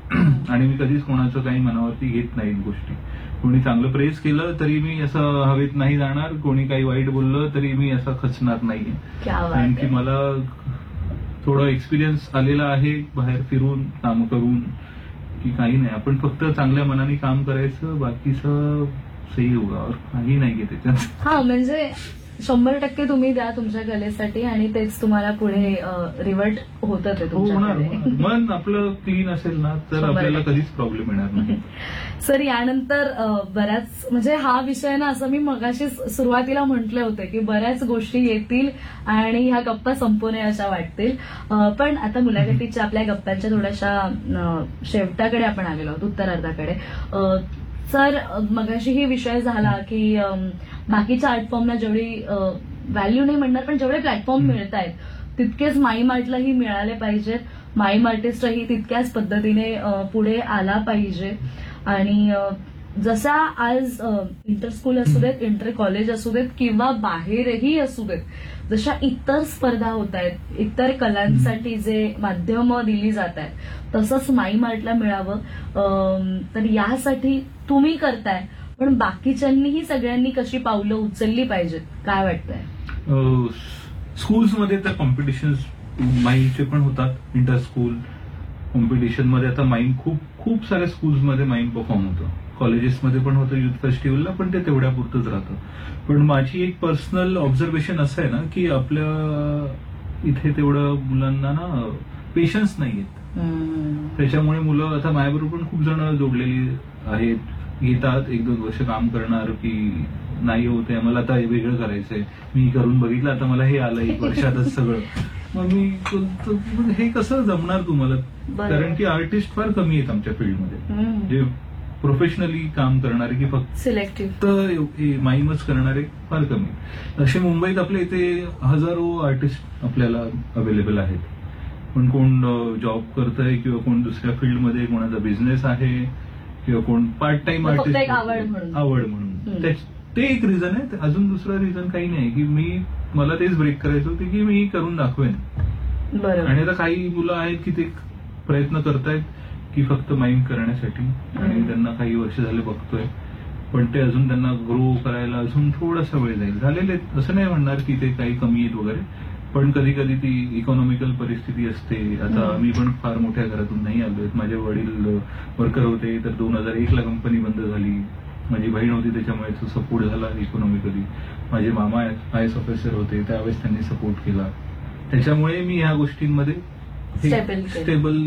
आणि मी कधीच कोणाचं काही मनावरती घेत नाही गोष्टी. कोणी चांगलं प्रेस केलं तरी मी असं हवेत नाही जाणार, कोणी काही वाईट बोललं तरी मी असं खचणार नाहीये. कारण की मला थोडा एक्सपिरियन्स आलेला आहे बाहेर फिरून काम करून, की काही नाही, आपण फक्त चांगल्या मनाने काम करायचं, बाकीचं सही होगा और काही नाहीये त्याच्यात. हा, म्हणजे 100% तुम्ही द्या तुमच्या कलेसाठी आणि तेच तुम्हाला पुढे रिव्हर्ट होतं ते तुमच्याकडे. मन आपलं क्लीन असेल ना तर आपल्याला कधीच प्रॉब्लेम येणार नाही. सर, यानंतर बऱ्याच, म्हणजे हा विषय ना, असं मी मगाशी सुरुवातीला म्हटले होते की बऱ्याच गोष्टी येतील आणि ह्या गप्पा संपू नये अशा वाटतील, पण आता मुलाखतीच्या आपल्या गप्पांच्या थोड्याशा शेवटाकडे आपण आलेलो आहोत, उत्तरार्धाकडे. सर, मगाशीही विषय झाला की बाकीच्या आर्ट फॉर्मला जेवढी व्हॅल्यू नाही म्हणणार, पण जेवढे प्लॅटफॉर्म मिळत आहेत तितकेच माईम आर्टलाही मिळाले पाहिजेत. माईम आर्टिस्टही तितक्याच पद्धतीने पुढे आला पाहिजे. आणि जसा आज इंटर स्कूल असू देत, इंटर कॉलेज असू देत किंवा बाहेरही असू देत, जशा इतर स्पर्धा होत आहेत, इतर कलांसाठी जे माध्यमं दिली जात आहेत, तसंच माईम आर्टला मिळावं. तर यासाठी तुम्ही करताय, पण बाकीच्यांनीही सगळ्यांनी कशी पावलं उचलली पाहिजेत, काय वाटतंय? स्कूल्समध्ये तर कॉम्पिटिशन्स माईमचे पण होतात. इंटर स्कूल कॉम्पिटिशनमध्ये आता माईम खूप साऱ्या स्कूल्समध्ये माईम परफॉर्म होतं. कॉलेजेसमध्ये पण होतं युथ फेस्टिवलला, पण ते तेवढ्या पुरतंच राहतं. पण माझी एक पर्सनल ऑब्झर्वेशन असं आहे ना की आपल्या इथे तेवढं मुलांना ना पेशन्स नाहीयेत. त्याच्यामुळे मुलं आता माझ्याबरोबर पण खूप जण जोडलेली आहेत, येतात 1-2 वर्ष काम करणार की नाही होते, आम्हाला आता वेगळं करायचंय, मी करून बघितलं, आता मला हे आलं 1 वर्षातच सगळं. मग मी हे कसं जमणार तुम्हाला? कारण की आर्टिस्ट फार कमी आहेत आमच्या फील्डमध्ये, जे प्रोफेशनली काम करणारे की फक्त सिलेक्टिव्ह माईमच करणारे फार कमी. असे मुंबईत आपल्या इथे हजारो आर्टिस्ट आपल्याला अवेलेबल आहेत, पण कोण जॉब करतंय किंवा कोण दुसऱ्या फील्डमध्ये, कोणाचा बिझनेस आहे किंवा कोण पार्ट टाइम आर्टिस्ट, आवड म्हणून. ते एक रिझन आहे. अजून दुसरं रिझन काही नाही की मला तेच ब्रेक करायचं होते की मी करून दाखवेन. आणि आता काही मुलं आहेत की ते प्रयत्न करतायत की फक्त माईम करण्यासाठी, आणि त्यांना काही वर्ष झाले बघतोय, पण ते अजून त्यांना ग्रो करायला अजून थोडासा वेळ जाईल. झालेले असं नाही म्हणणार की ते काही कमी आहेत वगैरे, पण कधी कधी ती इकॉनॉमिकल परिस्थिती असते. आता मी पण फार मोठ्या घरातून नाही आलोय. माझे वडील वर्कर होते, तर 2001ला कंपनी बंद झाली. माझी बहीण होती, त्याच्यामुळे तो सपोर्ट झाला इकॉनॉमिकली. माझे मामा IAS ऑफिसर होते, त्यावेळेस त्यांनी सपोर्ट केला. त्याच्यामुळे मी ह्या गोष्टींमध्ये स्टेबल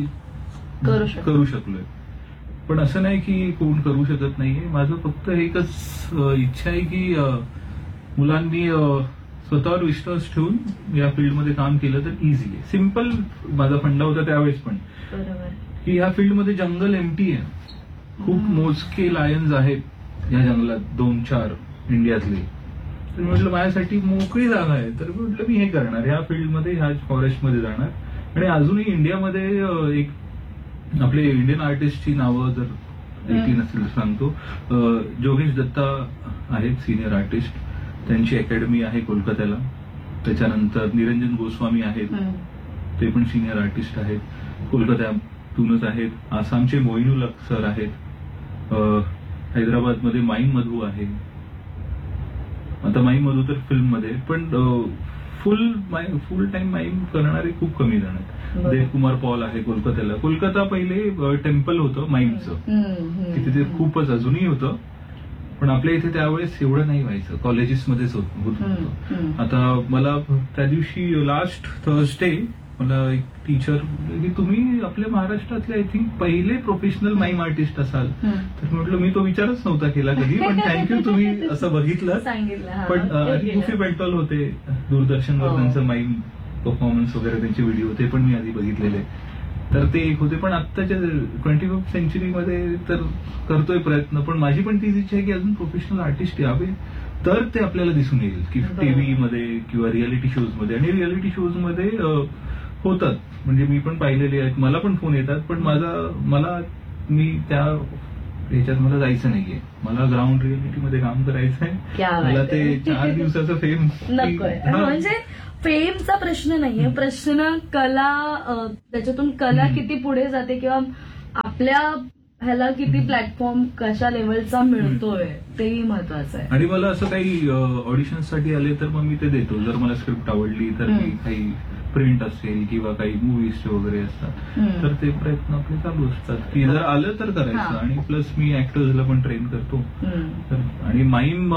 करू शकलोय. पण असं नाही की कोण करू शकत नाहीये. माझं फक्त एकच इच्छा आहे की मुलांनी स्वतःवर विश्वास ठेवून या फील्डमध्ये काम केलं तर इझी आहे. सिम्पल माझा फंडा होता त्यावेळेस पण, की ह्या फील्डमध्ये जंगल एम्प्टी आहे. खूप मोजके लायन्स आहेत या जंगलात, 2-4 इंडियातले. तर म्हटलं माझ्यासाठी मोकळी जागा आहे, तर म्हटलं मी हे करणार, ह्या फील्डमध्ये, ह्या फॉरेस्टमध्ये जाणार. आणि अजूनही इंडियामध्ये एक आपले इंडियन आर्टिस्टची नावं जर ऐकली नसेल सांगतो, जोगेश दत्ता आहेत सिनियर आर्टिस्ट, त्यांची अकॅडमी आहे कोलकात्याला. त्याच्यानंतर निरंजन गोस्वामी आहेत, ते पण सिनियर आर्टिस्ट आहेत, कोलकात्यातूनच आहेत. आसामचे मोइनुल हक सर आहेत. हैदराबादमध्ये माईम मधू आहे. आता माईम मधू तर फिल्ममध्ये, पण फुल टाइम माईम करणारे खूप कमी जण आहेत. देवकुमार पॉल आहे कोलकात्याला. कोलकाता पहिले टेम्पल होतं माईमचं, की तिथे खूपच अजूनही होतं, पण आपल्या इथे त्यावेळेस एवढं नाही व्हायचं, कॉलेजेसमध्येच होत होतं. आता मला त्या दिवशी लास्ट थर्सडे मला एक टीचर की तुम्ही आपल्या महाराष्ट्रातले आय थिंक पहिले प्रोफेशनल माईम आर्टिस्ट असाल. तर म्हटलं मी तो विचारच नव्हता केला कधी, पण थँक्यू तुम्ही असं बघितलं. पण गुफी पेंटॉल होते दूरदर्शनवर, त्यांचं माईम परफॉर्मन्स वगैरे त्यांचे व्हिडिओ ते पण मी आधी बघितलेले. तर ते एक होते. पण आत्ताच्या 21st सेंचुरीमध्ये तर करतोय प्रयत्न, पण माझी पण तीच इच्छा आहे की अजून प्रोफेशनल आर्टिस्ट यावे, तर ते आपल्याला दिसून येईल की टीव्हीमध्ये किंवा रियालिटी शोज मध्ये. आणि रियालिटी शोज मध्ये होतात, म्हणजे मी पण पाहिलेले आहेत, मला पण फोन येतात, पण मी त्या ह्याच्यात मला जायचं नाहीये. मला ग्राउंड रियालिटीमध्ये काम करायचंय. मला ते 4 दिवसाचं फेम नकोय. म्हणजे फेमचा प्रश्न नाहीये, प्रश्न कला, त्याच्यातून कला किती पुढे जाते किंवा आपल्या ह्याला किती प्लॅटफॉर्म कशा लेवलचा मिळतोय तेही महत्वाचं आहे. आणि मला असं काही ऑडिशनसाठी आले तर मग मी ते देतो. जर मला स्क्रिप्ट आवडली तर मी काही प्रिंट असेल किंवा काही मूवीज वगैरे असतात तर ते प्रयत्न आपले चालू असतात की जर आलं तर करायचं. आणि प्लस मी ऍक्टर्सला पण ट्रेन करतो. आणि माईम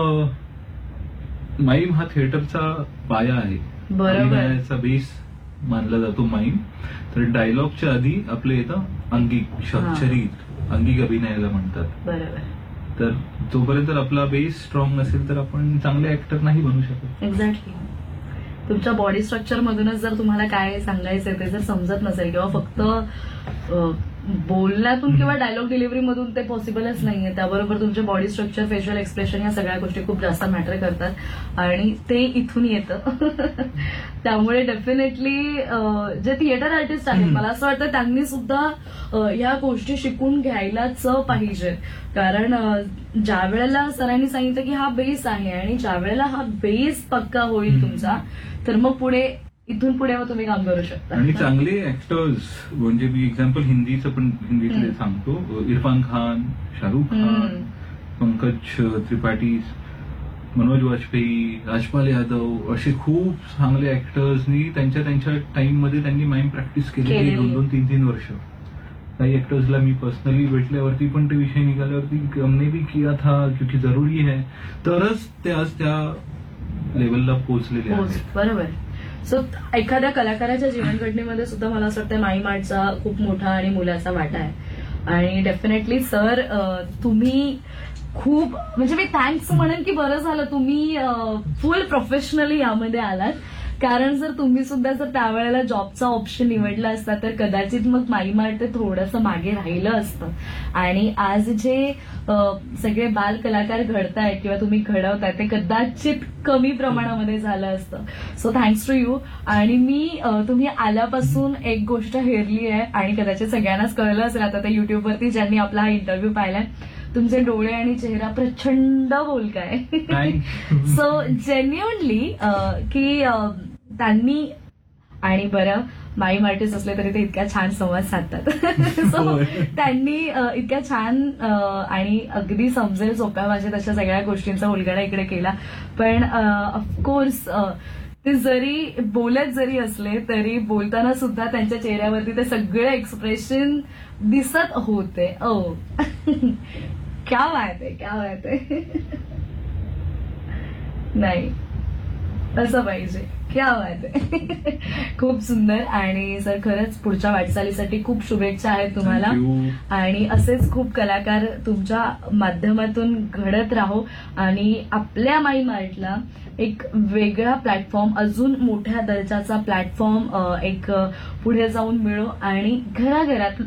हा थिएटरचा पाया आहे, अभिनयाचा बेस मानला जातो माईम. तर डायलॉगच्या आधी आपलं येतं अंगिक शरीर, अंगिक अभिनयाला म्हणतात. बरोबर. तर जोपर्यंत आपला बेस स्ट्रॉंग नसेल तर आपण चांगले ऍक्टर नाही बनू शकत. एक्झॅक्टली. तुमच्या बॉडी स्ट्रक्चर मधूनच जर तुम्हाला काय सांगायचंय ते जर समजत नसेल किंवा फक्त बोलण्यातून किंवा डायलॉग डिलिव्हरी मधून ते पॉसिबलच नाहीये. त्याबरोबर तुमचे बॉडी स्ट्रक्चर, फेशियल एक्सप्रेशन या सगळ्या गोष्टी खूप जास्त मॅटर करतात आणि ते इथून येतं. त्यामुळे डेफिनेटली जे थिएटर आर्टिस्ट आहेत मला असं वाटतं त्यांनी सुद्धा या गोष्टी शिकून घ्यायलाच पाहिजे. कारण ज्या वेळेला सरांनी सांगितलं की हा बेस आहे आणि ज्या वेळेला हा बेस पक्का होईल तुमचा तर मग पुढे इथून पुढे मग तुम्ही काम करू शकता. आणि चांगले ऍक्टर्स म्हणजे मी एक्झाम्पल हिंदीतले सांगतो. इरफान खान, शाहरुख खान, पंकज त्रिपाठी, मनोज वाजपेयी, राजपाल यादव असे खूप चांगले ऍक्टर्सनी त्यांच्या टाइम मध्ये त्यांनी माइम प्रॅक्टिस केली 2-2, 3-3 वर्ष. काही ऍक्टर्सला मी पर्सनली भेटल्यावरती पण ते विषय निघाल्यावरती हमने भी किया था क्योंकि जरुरी है तरच ते आज त्या लेवलला पोहोचलेले आहेत. बरोबर. सो एखाद्या कलाकाराच्या जीवनघटनेमध्ये सुद्धा मला असं वाटतं माईम आर्टचा खूप मोठा आणि मोलाचा वाटा आहे. आणि डेफिनेटली सर तुम्ही खूप म्हणजे मी थँक्स म्हणेन की बरं झालं तुम्ही फुल प्रोफेशनली यामध्ये आलात. कारण जर तुम्ही सुद्धा जर त्यावेळेला जॉबचा ऑप्शन निवडला असता तर कदाचित मग माईम आर्ट ते थोडंसं मागे राहिलं असतं. आणि आज जे सगळे बाल कलाकार घडतायत किंवा तुम्ही घडवताय ते कदाचित कमी प्रमाणामध्ये झालं असतं. So thanks to you. आणि मी तुम्ही आल्यापासून एक गोष्ट हेरली आहे आणि कदाचित सगळ्यांनाच कळलं असेल आता ते युट्यूबवरती ज्यांनी आपला हा इंटरव्ह्यू पाहिलाय. तुमचे डोळे आणि चेहरा प्रचंड बोलकाय. सो जेन्युअनली की त्यांनी आणि बरं माईम आर्टिस्ट असले तरी ते इतक्या छान संवाद साधतात. सो त्यांनी इतक्या छान आणि अगदी समजेल सोप्या भाषेत अशा सगळ्या गोष्टींचा उलगडा इकडे केला. पण ऑफकोर्स ते जरी बोलत जरी असले तरी बोलताना सुद्धा त्यांच्या चेहऱ्यावरती ते सगळे एक्सप्रेशन दिसत होते. क्या बात आहे, क्या बात आहे. नाही असं पाहिजे. क्या बात आहे. खूप सुंदर. आणि सर खरंच पुढच्या वाटचालीसाठी खूप शुभेच्छा आहेत तुम्हाला. आणि असेच खूप कलाकार तुमच्या माध्यमातून घडत राहो आणि आपल्या माईम आर्टला एक वेगळा प्लॅटफॉर्म, अजून मोठ्या दर्जाचा प्लॅटफॉर्म एक पुढे जाऊन मिळो. आणि घराघरात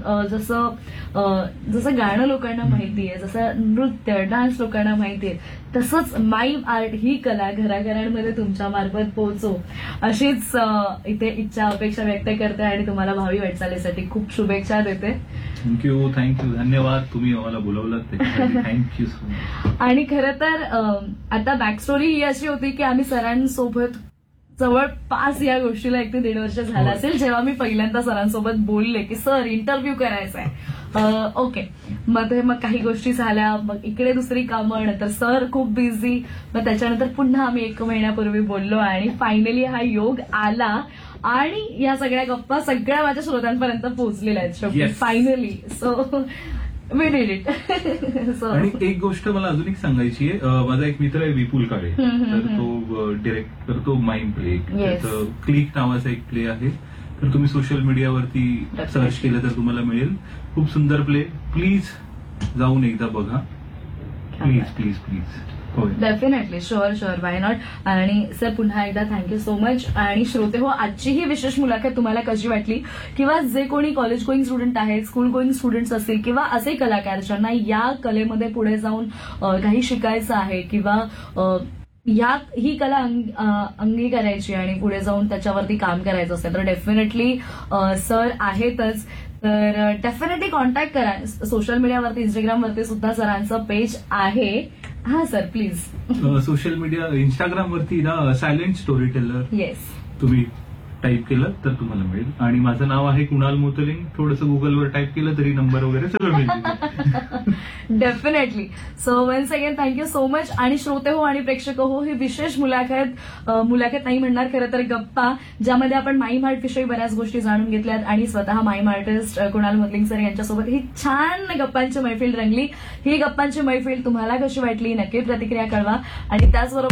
जसं गाणं लोकांना माहितीये, जसं नृत्य डान्स लोकांना माहितीये, तसंच माईम आर्ट ही कला घराघरांमध्ये तुमच्या मार्फत पोहोचो अशीच इथे इच्छा अपेक्षा व्यक्त करते आणि तुम्हाला भावी वाटचालीसाठी खूप शुभेच्छा देते. थँक्यू. धन्यवाद. तुम्ही आम्हाला बोलवलं थँक्यू सो मच. आणि खरं तर आता बॅक स्टोरी ही अशी होती की आम्ही सरांसोबत जवळपास या गोष्टीला 1 ते 1.5 वर्ष झालं असेल जेव्हा मी पहिल्यांदा सरांसोबत बोलले की सर इंटरव्ह्यू करायचा आहे. ओके. मग काही गोष्टी झाल्या, मग इकडे दुसरी कामं, नंतर सर खूप बिझी, मग त्याच्यानंतर पुन्हा आम्ही 1 महिन्यापूर्वी बोललो आणि फायनली हा योग आला आणि या सगळ्या गप्पा सगळ्या माझ्या श्रोत्यांपर्यंत पोहोचलेल्या आहेत finally. So we did it. आणि एक गोष्ट मला अजून एक सांगायची आहे. माझा एक मित्र आहे विपुल काळे, तर तो डिरेक्ट करतो माईम प्ले. त्याचं क्लिक नावाचा एक प्ले आहे. तर तुम्ही सोशल मीडियावरती सर्च केलं तर तुम्हाला मिळेल. खूप सुंदर प्ले. प्लीज जाऊन एकदा बघा. Please please please. Definitely. Sure why not. आणि सर पुन्हा एकदा थँक्यू सो मच. आणि श्रोते हो, आजची ही विशेष मुलाखत तुम्हाला कशी वाटली किंवा जे कोणी कॉलेज गोईंग स्टुडंट आहेत, स्कूल गोईंग स्टुडंट्स असतील किंवा असे कलाकार ज्यांना या कलेमध्ये पुढे जाऊन काही शिकायचं आहे किंवा ही कला अंगीकारायची आणि पुढे जाऊन त्याच्यावरती काम करायचं असेल तर डेफिनेटली सर आहेतच. तर डेफिनेटली कॉन्टॅक्ट करा. सोशल मीडियावरती, इंस्टाग्रामवरती सुद्धा सरांचं पेज आहे. हा सर प्लीज. सोशल मीडिया इंस्टाग्रामवरती ना सायलेंट स्टोरी टेलर. येस. तुम्ही टाईप केलं तर तुम्हाला मिळेल. आणि माझं नाव आहे कुणाल मोतलिंग. थोडंसं गुगलवर टाईप केलं तरी नंबर वगैरे सगळं मिळतील. Definitely. So once again thank you so much. आणि श्रोते हो आणि प्रेक्षक हो, ही विशेष मुलाखत नाही म्हणणार, खरं तर गप्पा, ज्यामध्ये आपण माईम आर्ट विषयी बऱ्याच गोष्टी जाणून घेतल्यात आणि स्वतः माईम आर्टिस्ट कुणाल मोतलिंग सर यांच्यासोबत ही छान गप्पांची मैफिल रंगली. ही गप्पांची मैफिल तुम्हाला कशी वाटली नक्की प्रतिक्रिया कळवा. आणि त्याचबरोबर